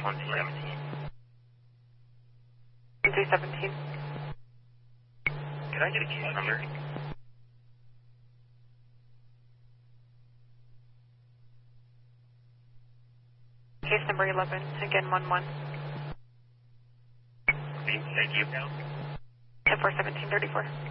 117. 317. Could I get a case number? Case number 11, again 11. Thank you. 10-4-17-34.